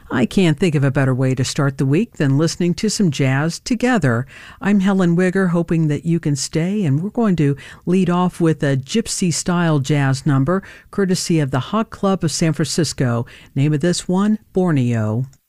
I can't think of a better way to start the week than listening to some jazz together. I'm Helen Wigger, hoping that you can stay, and we're going to lead off with a gypsy-style jazz number, courtesy of the Hot Club of San Francisco. Name of this one, Borneo.